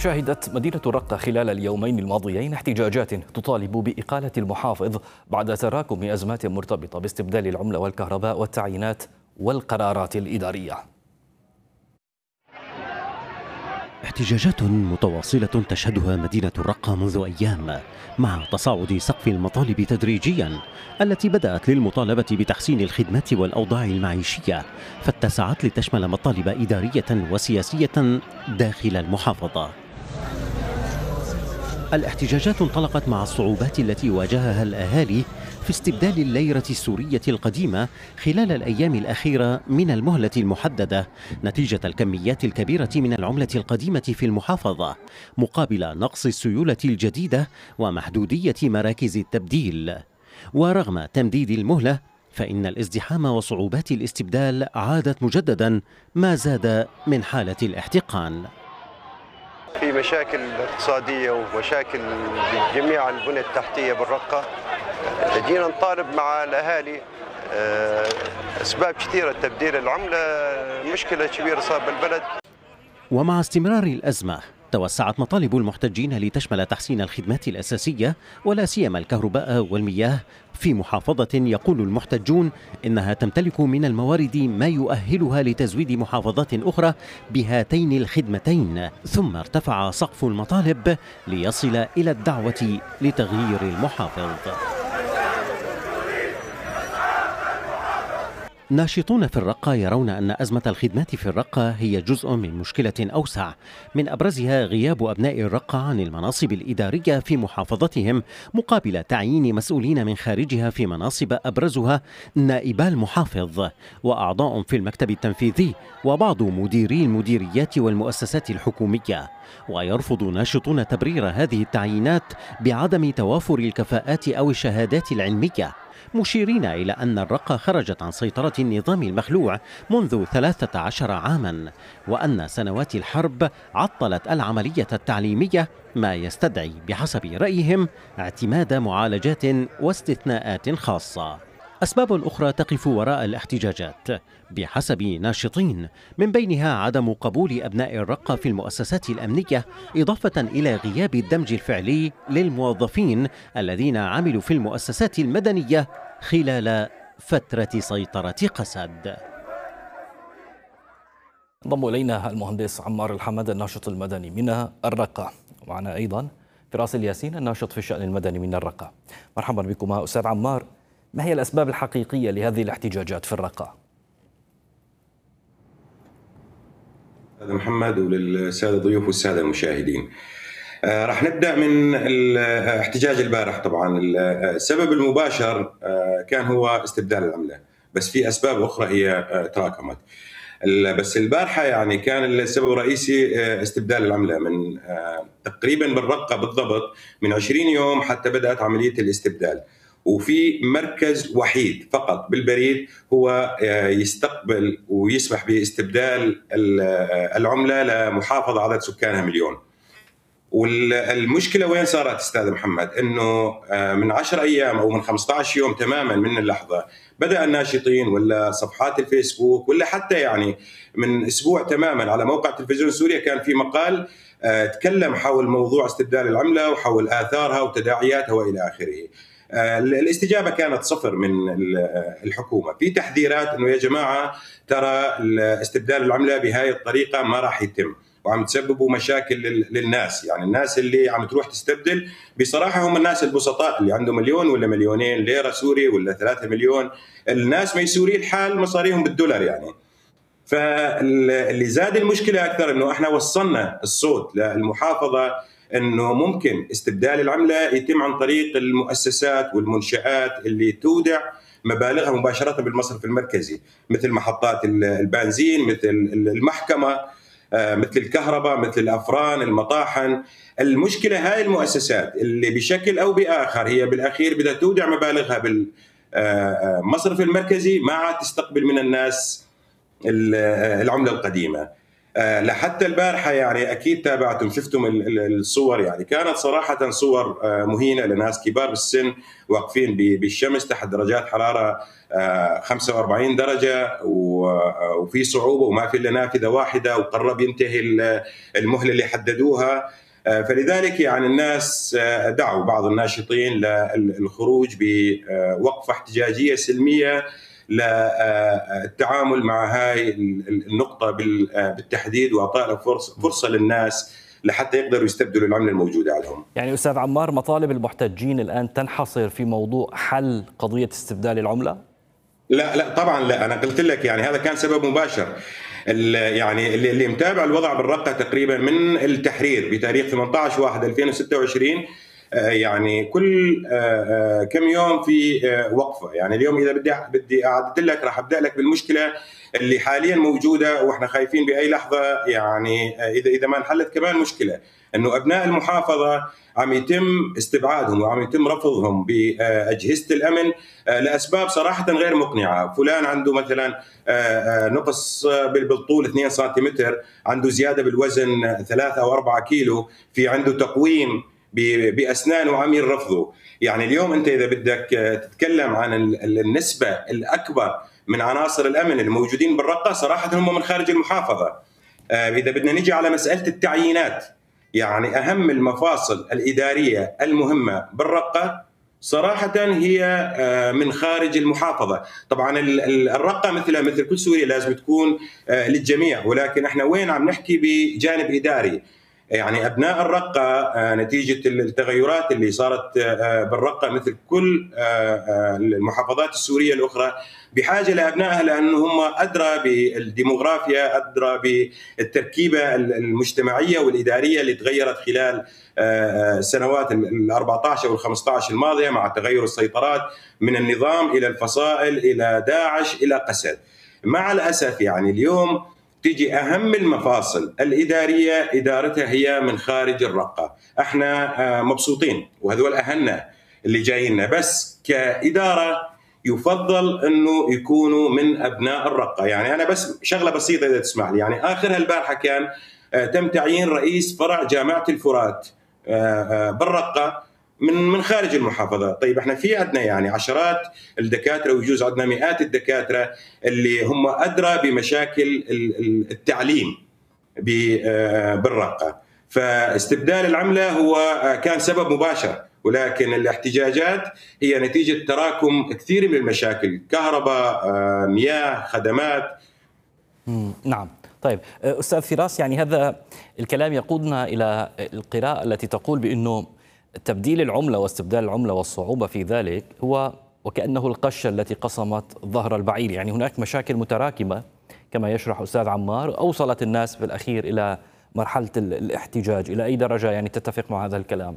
شهدت مدينة الرقة خلال اليومين الماضيين احتجاجات تطالب بإقالة المحافظ بعد تراكم أزمات مرتبطة باستبدال العملة والكهرباء والتعيينات والقرارات الإدارية. احتجاجات متواصلة تشهدها مدينة الرقة منذ أيام مع تصاعد سقف المطالب تدريجيا التي بدأت للمطالبة بتحسين الخدمات والأوضاع المعيشية، فاتسعت لتشمل مطالب إدارية وسياسية داخل المحافظة. الاحتجاجات انطلقت مع الصعوبات التي واجهها الأهالي في استبدال الليرة السورية القديمة خلال الأيام الأخيرة من المهلة المحددة نتيجة الكميات الكبيرة من العملة القديمة في المحافظة مقابل نقص السيولة الجديدة ومحدودية مراكز التبديل. ورغم تمديد المهلة فإن الازدحام وصعوبات الاستبدال عادت مجددا ما زاد من حالة الاحتقان. في مشاكل اقتصادية ومشاكل بجميع البنى التحتية بالرقة. جينا نطالب مع الأهالي أسباب كثيرة تبديل العملة، مشكلة كبيرة صار بالبلد. ومع استمرار الأزمة توسعت مطالب المحتجين لتشمل تحسين الخدمات الأساسية ولا سيما الكهرباء والمياه في محافظة يقول المحتجون إنها تمتلك من الموارد ما يؤهلها لتزويد محافظات أخرى بهاتين الخدمتين، ثم ارتفع سقف المطالب ليصل إلى الدعوة لتغيير المحافظ. ناشطون في الرقة يرون أن أزمة الخدمات في الرقة هي جزء من مشكلة أوسع، من أبرزها غياب أبناء الرقة عن المناصب الإدارية في محافظتهم مقابل تعيين مسؤولين من خارجها في مناصب أبرزها نائبا المحافظ وأعضاء في المكتب التنفيذي وبعض مديري المديريات والمؤسسات الحكومية. ويرفض ناشطون تبرير هذه التعيينات بعدم توافر الكفاءات أو الشهادات العلمية، مشيرين إلى أن الرقة خرجت عن سيطرة النظام المخلوع منذ 13 عاما، وأن سنوات الحرب عطلت العملية التعليمية، ما يستدعي بحسب رأيهم اعتماد معالجات واستثناءات خاصة. أسباب أخرى تقف وراء الاحتجاجات بحسب ناشطين، من بينها عدم قبول أبناء الرقة في المؤسسات الأمنية، إضافة إلى غياب الدمج الفعلي للموظفين الذين عملوا في المؤسسات المدنية خلال فترة سيطرة قسد. انضم إلينا المهندس عمار الحمد الناشط المدني من الرقة، ومعنا أيضا فراس الياسين الناشط في الشأن المدني من الرقة. مرحبا بكما أستاذ عمار، ما هي الأسباب الحقيقية لهذه الاحتجاجات في الرقة؟ أستاذ محمد وللسادة الضيوف والسادة المشاهدين، راح نبدأ من الاحتجاج البارح. طبعا السبب المباشر كان هو استبدال العملة، بس في أسباب أخرى هي تراكمت. بس البارحة يعني كان السبب الرئيسي استبدال العملة من تقريبا بالرقة بالضبط من 20 يوم حتى بدأت عملية الاستبدال، وفي مركز وحيد فقط بالبريد هو يستقبل ويسمح باستبدال العملة لمحافظة عدد سكانها 1,000,000. والمشكلة وين صارت أستاذ محمد؟ أنه من 10 أيام أو من 15 يوم تماما من اللحظة بدأ الناشطين ولا صفحات الفيسبوك ولا حتى يعني من أسبوع تماما على موقع تلفزيون سوريا كان في مقال تكلم حول موضوع استبدال العملة وحول آثارها وتداعياتها وإلى آخره. الاستجابة كانت صفر من الحكومة، في تحذيرات أنه يا جماعة ترى استبدال العملة بهاي الطريقة ما راح يتم وعم تسببوا مشاكل للناس. يعني الناس اللي عم تروح تستبدل بصراحة هم الناس البسطاء اللي عنده 1,000,000 ولا 2,000,000 ليرة سوري ولا 3 مليون، الناس ميسوري الحال مصاريهم بالدولار يعني. فاللي زاد المشكلة أكثر أنه احنا وصلنا الصوت للمحافظة أنه ممكن استبدال العملة يتم عن طريق المؤسسات والمنشآت اللي تودع مبالغها مباشرة بالمصرف المركزي، مثل محطات البنزين، مثل المحكمة، مثل الكهرباء، مثل الأفران، المطاحن. المشكلة هاي المؤسسات اللي بشكل أو بآخر هي بالأخير بدها تودع مبالغها بالمصرف المركزي ما عاد تستقبل من الناس العملة القديمة. لحتى البارحة يعني أكيد تابعتم شفتم الصور، يعني كانت صراحة صور مهينة لناس كبار بالسن واقفين بالشمس تحت درجات حرارة 45 درجة وفي صعوبة وما في إلا نافذة واحدة وقرب ينتهي المهلة اللي حددوها. فلذلك يعني الناس دعوا بعض الناشطين للخروج بوقفة احتجاجية سلمية للتعامل مع هاي النقطة بالتحديد وإعطاء فرصة للناس لحتى يقدروا يستبدلوا العملة الموجودة عليهم. يعني أستاذ عمار، مطالب المحتجين الآن تنحصر في موضوع حل قضية استبدال العملة؟ لا طبعا لا، أنا قلت لك يعني هذا كان سبب مباشر. يعني اللي متابع الوضع بالرقة تقريبا من التحرير بتاريخ 18/1/2026 يعني كل كم يوم في وقفة. يعني اليوم إذا بدي أعدد لك راح أبدأ لك بالمشكلة اللي حاليا موجودة وإحنا خايفين بأي لحظة يعني إذا ما انحلت كمان مشكلة إنه أبناء المحافظة عم يتم استبعادهم وعم يتم رفضهم بأجهزة الأمن لأسباب صراحة غير مقنعة. فلان عنده مثلا نقص بالطول 2 سنتيمتر، عنده زيادة بالوزن 3 أو 4 كيلو، في عنده تقويم بأسنان وعم يرفضوا. يعني اليوم أنت إذا بدك تتكلم عن النسبة الأكبر من عناصر الأمن الموجودين بالرقة صراحة هم من خارج المحافظة. إذا بدنا نيجي على مسألة التعيينات، يعني أهم المفاصل الإدارية المهمة بالرقة صراحة هي من خارج المحافظة. طبعا الرقة مثل كل سوريا لازم تكون للجميع، ولكن احنا وين عم نحكي بجانب إداري. يعني أبناء الرقة نتيجة التغيرات اللي صارت بالرقة مثل كل المحافظات السورية الأخرى بحاجة لأبنائها، لأنه هم أدرى بالديموغرافيا، أدرى بالتركيبة المجتمعية والإدارية اللي تغيرت خلال السنوات 14 أو 15 الماضية مع تغير السيطرات من النظام إلى الفصائل إلى داعش إلى قسد. مع الأسف يعني اليوم تيجي أهم المفاصل الإدارية إدارتها هي من خارج الرقة. احنا مبسوطين وهذول أهلنا اللي جاييننا، بس كإدارة يفضل أنه يكونوا من أبناء الرقة. يعني أنا بس شغلة بسيطة إذا تسمح لي، يعني آخرها البارحة كان تم تعيين رئيس فرع جامعة الفرات بالرقة من خارج المحافظة. طيب احنا في عندنا يعني عشرات الدكاترة ويجوز عندنا مئات الدكاترة اللي هم أدرى بمشاكل التعليم بالرقة. فاستبدال العملة هو كان سبب مباشر، ولكن الاحتجاجات هي نتيجة تراكم كثير من المشاكل، كهرباء، مياه، خدمات. نعم. طيب أستاذ فراس، يعني هذا الكلام يقودنا إلى القراءة التي تقول بأنه تبديل العملة واستبدال العملة والصعوبة في ذلك هو وكأنه القشة التي قصمت ظهر البعير. يعني هناك مشاكل متراكمة كما يشرح أستاذ عمار أوصلت الناس بالأخير إلى مرحلة الاحتجاج. إلى أي درجة يعني تتفق مع هذا الكلام؟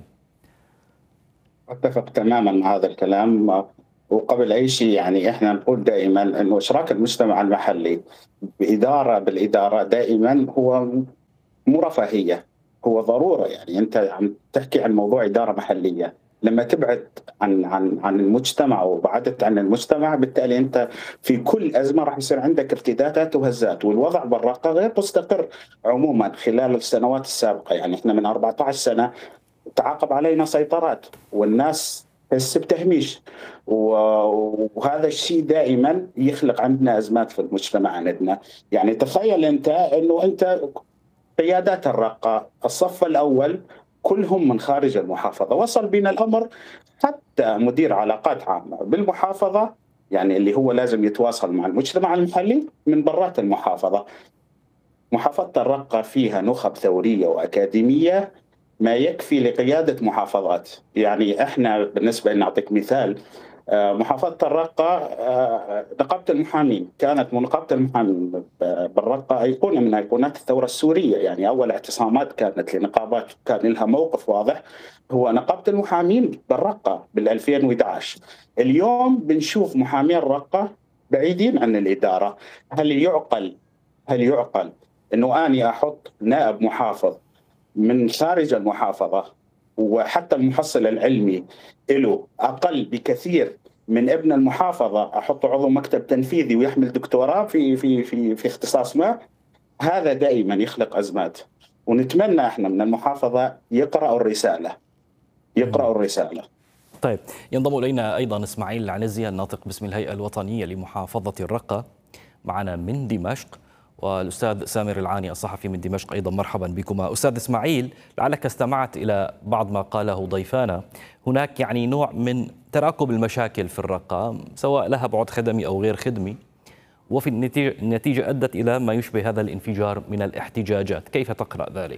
أتفق تماما مع هذا الكلام. وقبل أي شيء يعني إحنا نقول دائما أنه إشراك المجتمع المحلي بالإدارة دائما هو مو رفاهية، هو ضرورة. يعني أنت عم تحكي عن موضوع إدارة محلية، لما تبعد عن المجتمع وبعدت عن المجتمع بالتالي أنت في كل أزمة راح يصير عندك ارتدادات وهزات. والوضع بالرقة غير مستقر عموما خلال السنوات السابقة. يعني إحنا من 14 سنة تعاقب علينا سيطرات والناس تحس بتهميش، وهذا الشيء دائما يخلق عندنا أزمات في المجتمع عندنا. يعني تخيل أنه أنت قيادات الرقة الصف الأول كلهم من خارج المحافظة. وصل بنا الأمر حتى مدير علاقات عامة بالمحافظة يعني اللي هو لازم يتواصل مع المجتمع المحلي من برات المحافظة. محافظة الرقة فيها نخب ثورية وأكاديمية ما يكفي لقيادة محافظات. يعني احنا بالنسبة لنا نعطيك مثال، محافظة الرقة نقابة المحامين كانت نقابة المحامين بالرقة أيقونة من أيقونات الثورة السورية. يعني أول اعتصامات كانت لنقابات كان لها موقف واضح هو نقابة المحامين بالرقة بال2011. اليوم بنشوف محامين الرقة بعيدين عن الإدارة. هل يعقل أنه أنا أحط نائب محافظ من خارج المحافظة وحتى المحصل العلمي له أقل بكثير من ابن المحافظة أحط عضو مكتب تنفيذي ويحمل دكتوراه في اختصاص ما؟ هذا دائما يخلق أزمات، ونتمنى احنا من المحافظة يقرأوا الرسالة. طيب، ينضم إلينا أيضا إسماعيل العنزي الناطق باسم الهيئة الوطنية لمحافظة الرقة معنا من دمشق، والأستاذ سامر العاني الصحفي من دمشق أيضا. مرحبا بكما. أستاذ إسماعيل، لعلك استمعت إلى بعض ما قاله ضيفانا. هناك يعني نوع من تراكم المشاكل في الرقة، سواء لها بعد خدمي أو غير خدمي، وفي النتيجة أدت إلى ما يشبه هذا الانفجار من الاحتجاجات. كيف تقرأ ذلك؟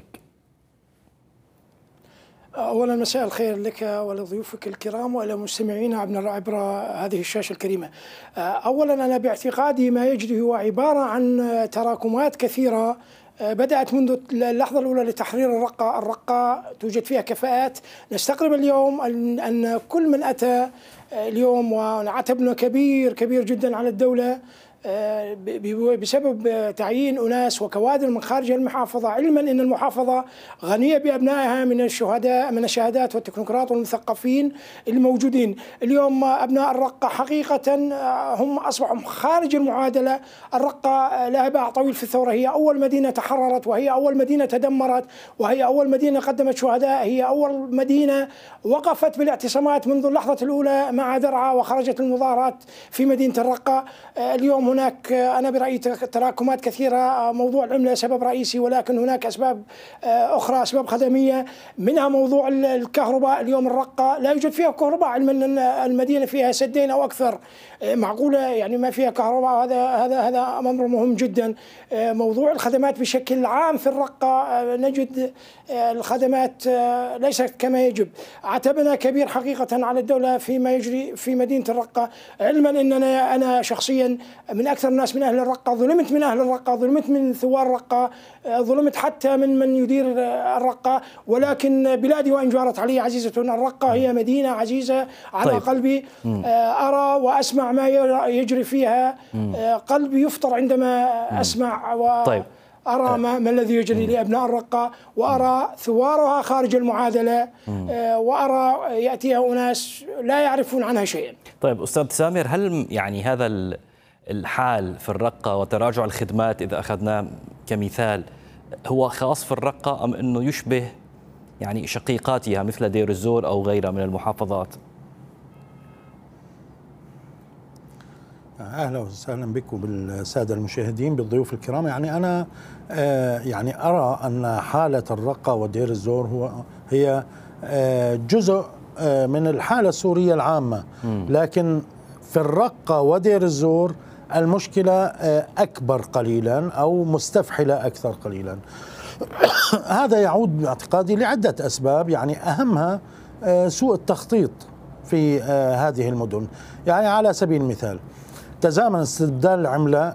أولا مساء الخير لك ولضيوفك الكرام وإلى مستمعينا عبر هذه الشاشة الكريمة. أولا أنا باعتقادي ما يجري هو عبارة عن تراكمات كثيرة بدأت منذ اللحظة الأولى لتحرير الرقة. الرقة توجد فيها كفاءات. نستغرب اليوم أن كل من أتى اليوم وعتبنا كبير جدا على الدولة بسبب تعيين أناس وكوادر من خارج المحافظة، علما أن المحافظة غنية بأبنائها من الشهادات والتكنوقراط والمثقفين الموجودين. اليوم أبناء الرقة حقيقة هم أصبحوا خارج المعادلة. الرقة لها باع طويل في الثورة، هي أول مدينة تحررت، وهي أول مدينة تدمرت، وهي أول مدينة قدمت شهداء، هي أول مدينة وقفت بالاعتصامات منذ اللحظة الأولى مع درعا وخرجت المظاهرات في مدينة الرقة. اليوم هناك أنا برأيي تراكمات كثيرة. موضوع العملة سبب رئيسي، ولكن هناك أسباب أخرى، أسباب خدمية، منها موضوع الكهرباء. اليوم الرقة لا يوجد فيها كهرباء، علما أن المدينة فيها سدين أو أكثر. معقولة يعني ما فيها كهرباء؟ هذا أمر مهم جدا. موضوع الخدمات بشكل عام في الرقة، نجد الخدمات ليست كما يجب. عتبنا كبير حقيقة على الدولة فيما يجري في مدينة الرقة، علما أننا أنا شخصيا من أكثر الناس من أهل الرقة، ظلمت من أهل الرقة، ظلمت من ثوار الرقة، ظلمت حتى من يدير الرقة، ولكن بلادي وإن جارت علي عزيزة. الرقة هي مدينة عزيزة على قلبي. أرى وأسمع ما يجري فيها، قلبي يفطر عندما أسمع أرى ما الذي يجري لأبناء الرقة، وأرى ثوارها خارج المعادلة، وأرى يأتيها أناس لا يعرفون عنها شيئا. طيب أستاذ سامر، هل يعني هذا الحال في الرقة وتراجع الخدمات إذا أخذناه كمثال هو خاص في الرقة، أم أنه يشبه يعني شقيقاتها مثل دير الزور أو غيرها من المحافظات؟ أهلا وسهلا بكم بالسادة المشاهدين بالضيوف الكرام. يعني أنا يعني أرى أن حالة الرقة ودير الزور هي جزء من الحالة السورية العامة، لكن في الرقة ودير الزور المشكلة أكبر قليلا أو مستفحلة أكثر قليلا. هذا يعود باعتقادي لعدة أسباب، يعني أهمها سوء التخطيط في هذه المدن. يعني على سبيل المثال تزامن استبدال العملة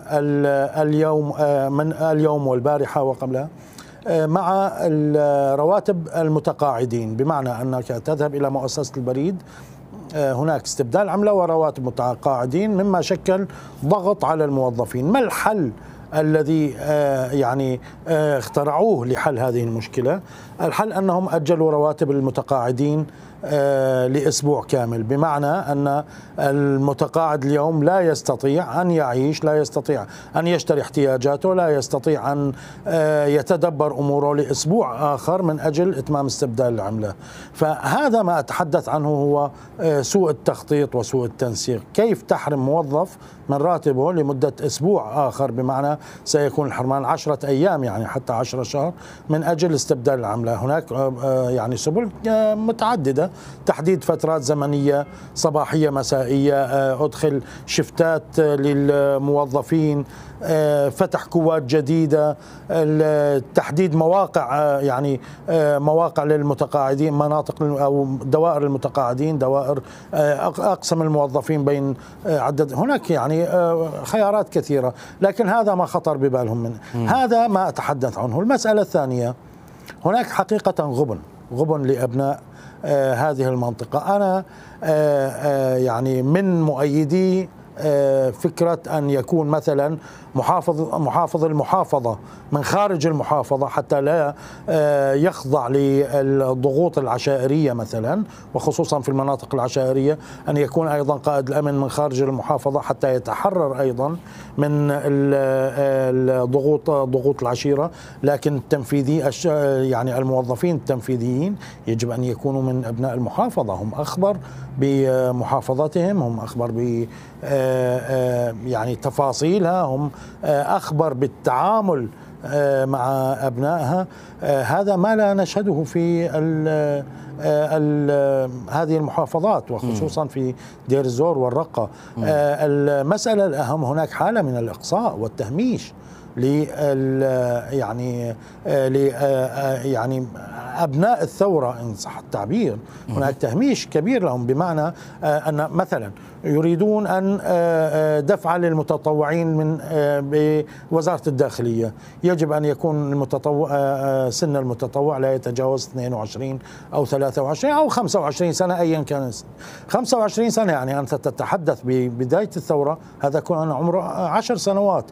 من اليوم والبارحة وقبلها مع رواتب المتقاعدين، بمعنى أنك تذهب إلى مؤسسة البريد، هناك استبدال عملة ورواتب متقاعدين، مما شكل ضغط على الموظفين. ما الحل الذي يعني اخترعوه لحل هذه المشكلة؟ الحل أنهم أجلوا رواتب المتقاعدين لأسبوع كامل، بمعنى أن المتقاعد اليوم لا يستطيع أن يعيش، لا يستطيع أن يشتري احتياجاته، لا يستطيع أن يتدبر أموره لأسبوع آخر من أجل إتمام استبدال العملة. فهذا ما أتحدث عنه هو سوء التخطيط وسوء التنسيق. كيف تحرم موظف من راتبه لمدة أسبوع آخر، بمعنى سيكون الحرمان 10 أيام، يعني حتى 10 شهر، من أجل استبدال العملة. هناك يعني سبل متعددة، تحديد فترات زمنية صباحية مسائية، أدخل شفتات للموظفين، فتح كوات جديدة، تحديد مواقع، يعني مواقع للمتقاعدين، مناطق أو دوائر المتقاعدين، دوائر أقسم الموظفين بين عدد. هناك يعني خيارات كثيرة، لكن هذا ما خطر ببالهم منه. هذا ما أتحدث عنه. المسألة الثانية، هناك حقيقة غبن لأبناء هذه المنطقة. أنا يعني من مؤيدي فكرة أن يكون مثلا محافظ المحافظة من خارج المحافظة حتى لا يخضع للضغوط العشائرية مثلا، وخصوصا في المناطق العشائرية، أن يكون أيضا قائد الأمن من خارج المحافظة حتى يتحرر أيضا من ضغوط العشيرة. لكن التنفيذي يعني الموظفين التنفيذيين يجب أن يكونوا من أبناء المحافظة، هم أخبر بمحافظتهم، هم أخبر ب يعني تفاصيلها، هم أخبر بالتعامل مع أبنائها. هذا ما لا نشهده في هذه المحافظات، وخصوصا في دير الزور والرقة. المسألة الأهم هناك حالة من الإقصاء والتهميش يعني أبناء الثورة إن صح التعبير. هناك تهميش كبير لهم، بمعنى أن مثلا يريدون أن دفع للمتطوعين من بوزارة الداخلية. يجب أن يكون سن المتطوع لا يتجاوز 22 أو 23 أو 25 سنة أيا كان. 25 سنة يعني أنت تتحدث ببداية الثورة، هذا كان عمره 10 سنوات.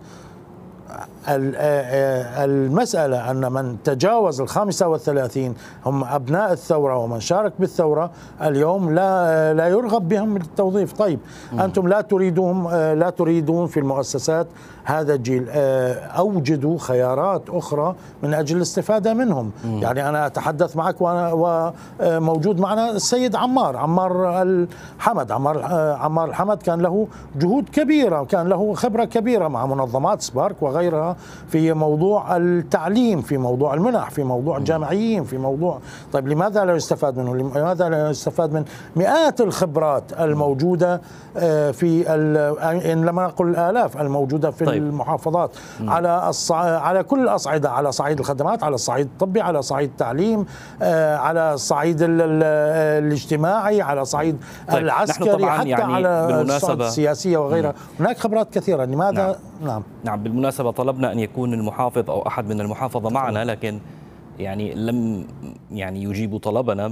المسألة أن من تجاوز 35 هم أبناء الثورة ومن شارك بالثورة اليوم لا يرغب بهم بالتوظيف. طيب أنتم لا تريدون في المؤسسات هذا الجيل، أوجدوا خيارات أخرى من أجل الاستفادة منهم. يعني أنا أتحدث معك وموجود معنا السيد عمار الحمد كان له جهود كبيرة، كان له خبرة كبيرة مع منظمات سبارك وغيرها في موضوع التعليم، في موضوع المنح، في موضوع الجامعيين، في موضوع. طيب لماذا لا يستفاد منه؟ لماذا لا يستفاد من مئات الخبرات الموجودة في إن لم نقل الآلاف الموجودة في المحافظات على كل الأصعدة، على صعيد الخدمات، على الصعيد الطبي، على صعيد التعليم، على الصعيد الاجتماعي، على صعيد العسكري، حتى يعني على الصعيد السياسية وغيرها. هناك خبرات كثيرة. لماذا؟ نعم بالمناسبة طلبنا أن يكون المحافظ أو أحد من المحافظة معنا، لكن يعني لم يعني يجيبوا طلبنا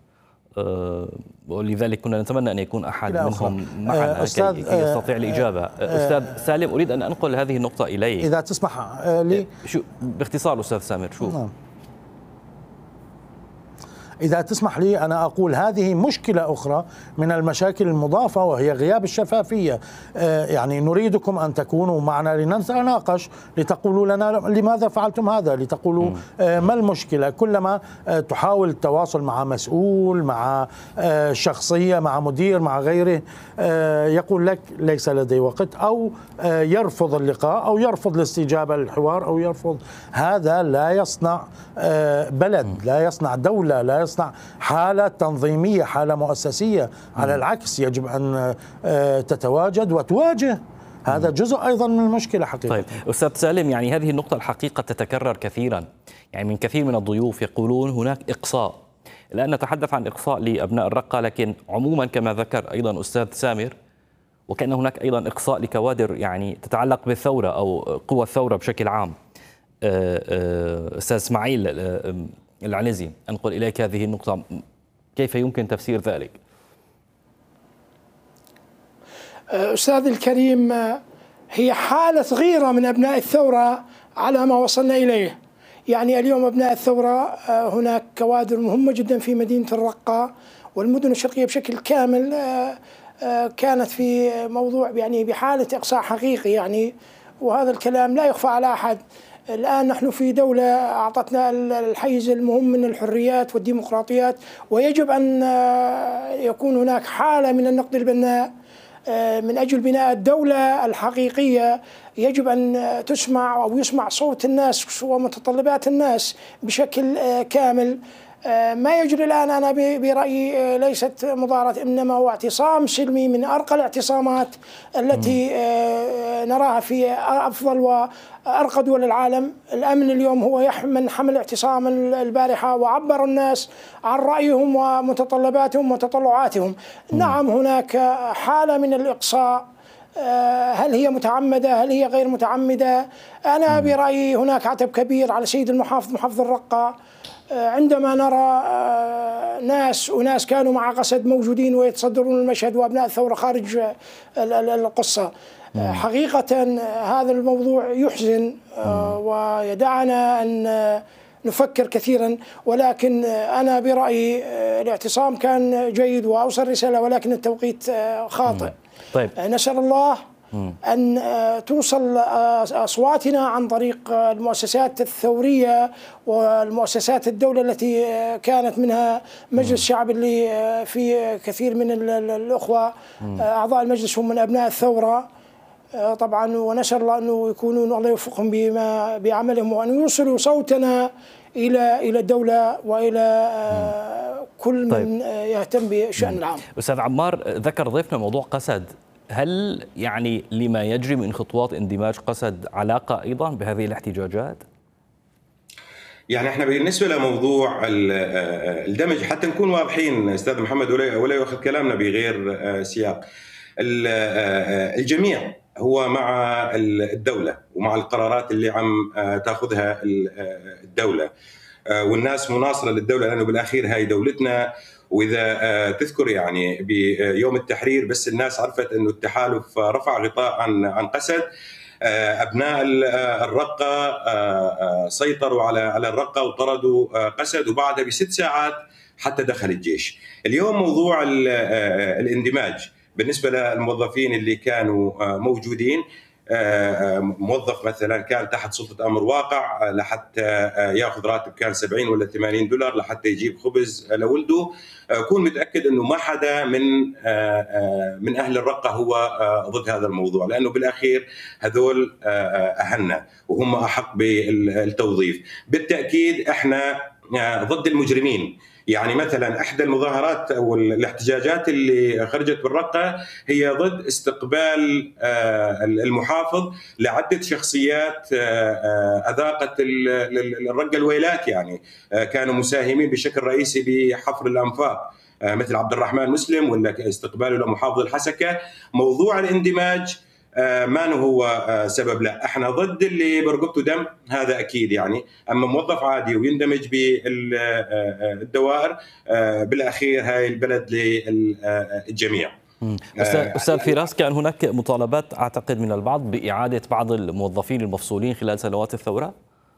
ولذلك كنا نتمنى أن يكون أحد منهم معنا كي يستطيع الإجابة. أستاذ سالم، أريد أن أنقل هذه النقطة إليك إذا تسمح لي. باختصار أستاذ سامر، شو إذا تسمح لي أنا أقول هذه مشكلة أخرى من المشاكل المضافة، وهي غياب الشفافية. يعني نريدكم أن تكونوا معنا لنتناقش، لتقولوا لنا لماذا فعلتم هذا، لتقولوا ما المشكلة. كلما تحاول التواصل مع مسؤول، مع شخصية، مع مدير، مع غيره، يقول لك ليس لدي وقت، أو يرفض اللقاء، أو يرفض الاستجابة للحوار، أو يرفض. هذا لا يصنع بلد، لا يصنع دولة، لا يصنع حالة تنظيمية، حالة مؤسسية. على العكس يجب أن تتواجد وتواجه. هذا جزء أيضا من المشكلة حقيقة. طيب أستاذ سالم، يعني هذه النقطة الحقيقة تتكرر كثيرا، يعني من كثير من الضيوف يقولون هناك إقصاء. الآن نتحدث عن إقصاء لأبناء الرقة، لكن عموما كما ذكر أيضا أستاذ سامر، وكأن هناك أيضا إقصاء لكوادر يعني تتعلق بالثورة أو قوى الثورة بشكل عام. أستاذ إسماعيل العنزي، أنقل إليك هذه النقطة، كيف يمكن تفسير ذلك؟ أستاذ الكريم، هي حالة غيرة من أبناء الثورة على ما وصلنا إليه. يعني اليوم أبناء الثورة هناك كوادر مهمة جدا في مدينة الرقة والمدن الشرقية بشكل كامل كانت في موضوع يعني بحالة إقصاء حقيقي، يعني وهذا الكلام لا يخفى على أحد. الآن نحن في دولة أعطتنا الحيز المهم من الحريات والديمقراطيات، ويجب أن يكون هناك حالة من النقد البناء من أجل بناء الدولة الحقيقية. يجب أن تسمع أو يسمع صوت الناس ومتطلبات الناس بشكل كامل. ما يجري الآن أنا برأيي ليست مظاهرة، إنما هو اعتصام سلمي من أرقى الاعتصامات التي نراها في أفضل وأرقى دول العالم. الأمن اليوم هو من حمل اعتصام البارحة وعبر الناس عن رأيهم ومتطلباتهم وتطلعاتهم. نعم هناك حالة من الإقصاء، هل هي متعمدة؟ هل هي غير متعمدة؟ أنا برأيي هناك عتب كبير على سيد المحافظ، محافظ الرقة، عندما نرى أناس كانوا مع قسد موجودين ويتصدرون المشهد وأبناء الثورة خارج القصة. حقيقة هذا الموضوع يحزن ويدعنا أن نفكر كثيرا، ولكن أنا برأيي الاعتصام كان جيد وأوصل رسالة، ولكن التوقيت خاطئ. طيب. نسأل الله أن توصل أصواتنا عن طريق المؤسسات الثورية والمؤسسات الدولة التي كانت منها مجلس الشعب، اللي في كثير من الأخوة أعضاء المجلس هم من أبناء الثورة طبعا، ونسأل الله أنه يكونون الله يوفقهم بعملهم، وأن يوصلوا صوتنا إلى الدولة وإلى كل من يهتم بالشأن العام. أستاذ عمار، ذكر ضيفنا موضوع قسد، هل يعني لما يجري من خطوات اندماج قسد علاقة أيضا بهذه الاحتجاجات؟ يعني احنا بالنسبة لموضوع الدمج، حتى نكون واضحين أستاذ محمد ولا يأخذ كلامنا بغير سياق، الجميع هو مع الدولة ومع القرارات اللي عم تاخذها الدولة، والناس مناصرة للدولة لأنه بالأخير هاي دولتنا. وإذا تذكر يعني بيوم التحرير بس الناس عرفت أنه التحالف رفع غطاء عن قسد، أبناء الرقة سيطروا على الرقة وطردوا قسد، وبعدها ب6 ساعات حتى دخل الجيش. اليوم موضوع الاندماج بالنسبة للموظفين اللي كانوا موجودين، موظف مثلا كان تحت سلطة أمر واقع لحتى يأخذ راتب كان 70 ولا 80 دولار لحتى يجيب خبز لولده، كون متأكد أنه ما حدا من أهل الرقة هو ضد هذا الموضوع، لأنه بالأخير هذول أهلنا وهم أحق بالتوظيف. بالتأكيد إحنا ضد المجرمين. يعني مثلا احدى المظاهرات او الاحتجاجات اللي خرجت بالرقه هي ضد استقبال المحافظ لعده شخصيات اذاقت الرقه الويلات، يعني كانوا مساهمين بشكل رئيسي بحفر الانفاق مثل عبد الرحمن مسلم ولا استقباله لمحافظ الحسكه. موضوع الاندماج ما هو سبب، لا احنا ضد اللي برقبته دم، هذا اكيد يعني. اما موظف عادي ويندمج بالدوائر، بالاخير هاي البلد للجميع. أستاذ فراس، كان هناك مطالبات أعتقد من البعض بإعادة بعض الموظفين المفصولين خلال سنوات الثورة؟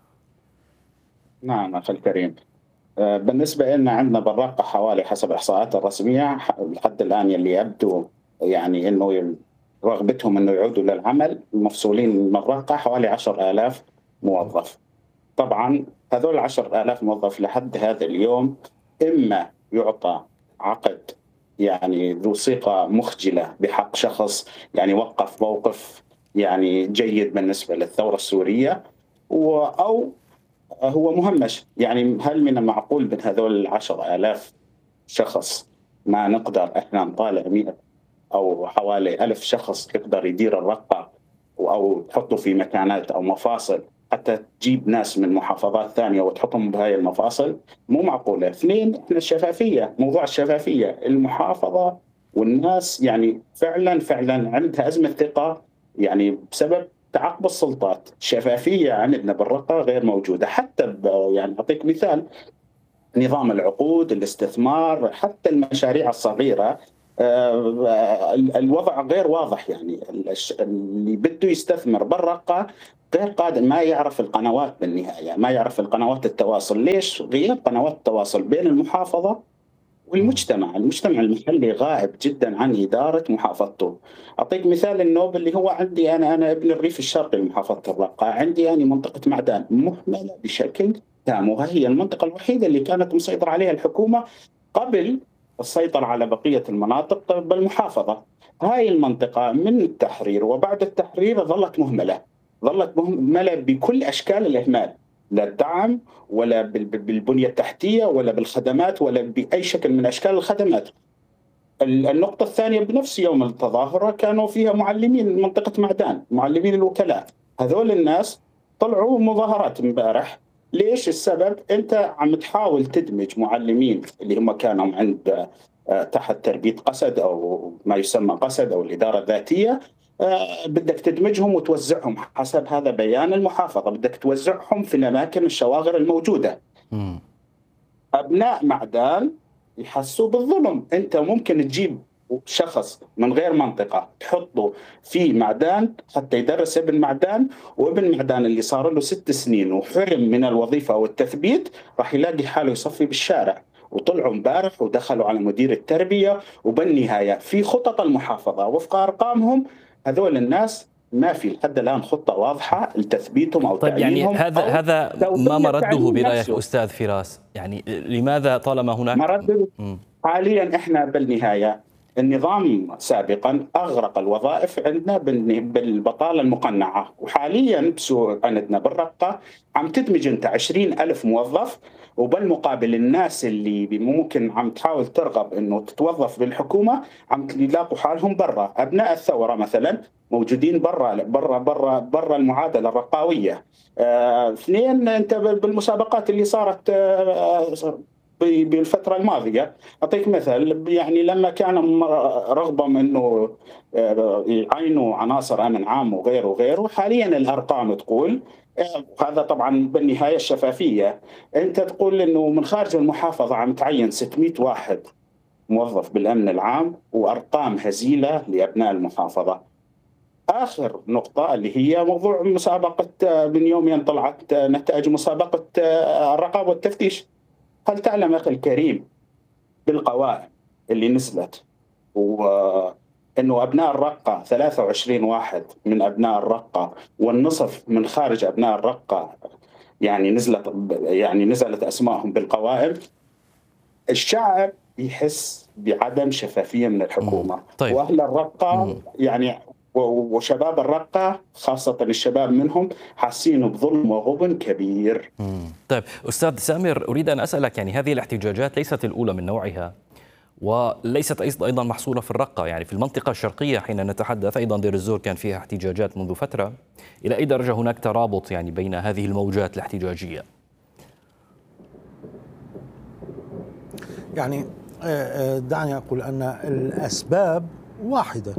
نعم أخي الكريم، بالنسبة لنا عندنا بالرقة حوالي حسب الإحصاءات الرسمية لحد الآن اللي يبدو يعني أنه رغبتهم أنه يعودوا للعمل المفصولين من الرقة حوالي 10,000 موظف. طبعا هذول 10,000 موظف لحد هذا اليوم إما يعطى عقد يعني ذو صيغة مخجلة بحق شخص يعني وقف موقف يعني جيد بالنسبة للثورة السورية، أو هو مهمش. يعني هل من المعقول من هذول 10,000 شخص ما نقدر إحنا نطالع 100 أو حوالي 1000 شخص يقدر يدير الرقة أو تحطه في مكانات أو مفاصل حتى تجيب ناس من محافظات ثانية وتحطهم بهاي المفاصل؟ مو معقولة. 2، إحنا الشفافية، موضوع الشفافية، المحافظة والناس يعني فعلا عندها أزمة ثقة يعني بسبب تعاقب السلطات. الشفافية عندنا بالرقة غير موجودة. حتى يعني أعطيك مثال، نظام العقود، الاستثمار، حتى المشاريع الصغيرة الوضع غير واضح. يعني اللي بده يستثمر بالرقة غير قادر، ما يعرف القنوات بالنهاية، ما يعرف القنوات التواصل. ليش؟ غياب قنوات التواصل بين المحافظة والمجتمع. المجتمع المحلي غائب جدا عن إدارة محافظته. أعطيك مثال النوب اللي هو عندي أنا ابن الريف الشرقي لمحافظة الرقة، عندي أنا منطقة معدان مهملة بشكل تام، وهي المنطقة الوحيدة اللي كانت مسيطرة عليها الحكومة قبل السيطرة على بقية المناطق بالمحافظة. هاي المنطقة من التحرير وبعد التحرير ظلت مهملة بكل أشكال الإهمال، لا الدعم ولا بالبنية التحتية ولا بالخدمات ولا بأي شكل من أشكال الخدمات. النقطة الثانية، بنفس يوم التظاهرة كانوا فيها معلمين منطقة معدان، معلمين الوكلاء، هذول الناس طلعوا مظاهرات امبارح. ليش؟ السبب أنت عم تحاول تدمج معلمين اللي هم كانوا عند تحت تربية قسد أو ما يسمى قسد أو الإدارة الذاتية، بدك تدمجهم وتوزعهم حسب هذا بيان المحافظة، بدك توزعهم في الأماكن الشواغر الموجودة. أبناء معدان يحسوا بالظلم. أنت ممكن تجيب شخص من غير منطقة تحطه في معدان حتى يدرس ابن معدان، وابن معدان اللي صار له 6 سنين وحرم من الوظيفة والتثبيت راح يلاقي حاله يصفي بالشارع. وطلعوا امبارح ودخلوا على مدير التربية، وبالنهاية في خطط المحافظة وفق أرقامهم هذول الناس ما في لحد الآن خطة واضحة لتثبيتهم أو طيب تعيينهم. يعني هذا ما مرده برأيك أستاذ فراس؟ يعني لماذا طالما هناك مرده؟ حاليا احنا بالنهاية النظام سابقا أغرق الوظائف عندنا بالبطالة المقنعة، وحاليا بسوق عندنا بالرقة عم تدمج انت 20,000 موظف، وبالمقابل الناس اللي ممكن عم تحاول ترغب انه تتوظف بالحكومة عم يلاقوا حالهم برا. أبناء الثورة مثلا موجودين برا المعادلة الرقاوية. اثنين انت بالمسابقات اللي صارت بالفترة الماضية، أعطيك مثل، يعني لما كان رغبة أنه يعينوا عناصر أمن عام وغيره، حاليا الأرقام تقول، هذا طبعا بالنهاية الشفافية، أنت تقول أنه من خارج المحافظة عم تعين 600 واحد موظف بالأمن العام، وأرقام هزيلة لأبناء المحافظة. آخر نقطة اللي هي موضوع مسابقة، من يومين طلعت نتائج مسابقة الرقابة والتفتيش. هل تعلم أخي الكريم بالقوائم اللي نزلت وأنه أبناء الرقة 23 واحد من أبناء الرقة، والنصف من خارج أبناء الرقة يعني نزلت أسمائهم بالقوائم. الشعب يحس بعدم شفافية من الحكومة. طيب. وأهل الرقة يعني وشباب الرقة خاصة الشباب منهم حاسين بظلم وغبن كبير. طيب أستاذ سامر، أريد أن أسألك، يعني هذه الاحتجاجات ليست الأولى من نوعها، وليست أيضا محصورة في الرقة، يعني في المنطقة الشرقية حين نتحدث أيضا دير الزور كان فيها احتجاجات منذ فترة. إلى أي درجة هناك ترابط يعني بين هذه الموجات الاحتجاجية؟ يعني دعني أقول أن الأسباب واحدة.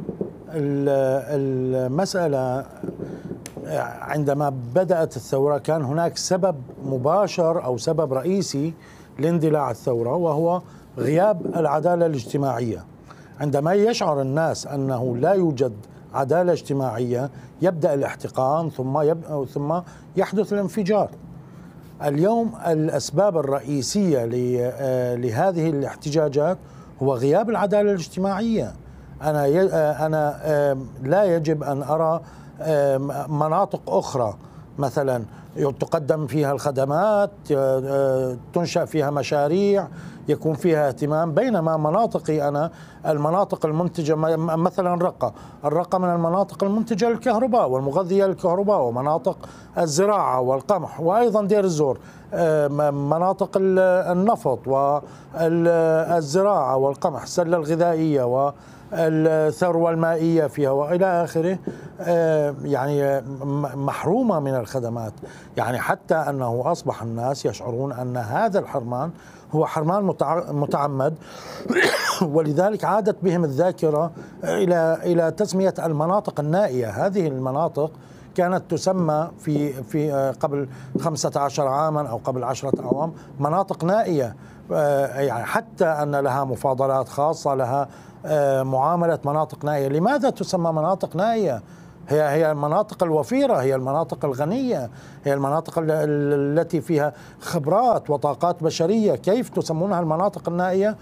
المسألة عندما بدأت الثورة كان هناك سبب مباشر أو سبب رئيسي لاندلاع الثورة، وهو غياب العدالة الاجتماعية. عندما يشعر الناس أنه لا يوجد عدالة اجتماعية يبدأ الاحتقان ثم يحدث الانفجار. اليوم الأسباب الرئيسية لهذه الاحتجاجات هو غياب العدالة الاجتماعية. أنا لا يجب أن أرى مناطق أخرى مثلا تقدم فيها الخدمات، تنشأ فيها مشاريع، يكون فيها اهتمام، بينما مناطقي أنا المناطق المنتجة مثلا الرقة من المناطق المنتجة للكهرباء والمغذية للكهرباء، ومناطق الزراعة والقمح، وأيضا دير الزور مناطق النفط والزراعة والقمح، السلة الغذائية والثروة المائية فيها وإلى آخره، يعني محرومة من الخدمات. يعني حتى أنه أصبح الناس يشعرون أن هذا الحرمان هو حرمان متعمد، ولذلك عادت بهم الذاكرة إلى تسمية المناطق النائية. هذه المناطق كانت تسمى في قبل 15 عاما أو قبل 10 أعوام مناطق نائية، يعني حتى أن لها مفاضلات خاصة، لها معاملة مناطق نائية. لماذا تسمى مناطق نائية؟ هي المناطق الوفيرة، هي المناطق الغنية، هي المناطق التي فيها خبرات وطاقات بشرية. كيف تسمونها المناطق النائية؟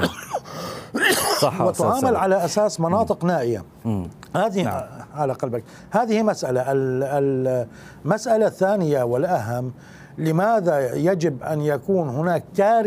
صح، وتعامل على أساس مناطق نائية. هذه نعم. على قلبك. هذه مسألة. المسألة الثانية والأهم، لماذا يجب أن يكون هناك كارثة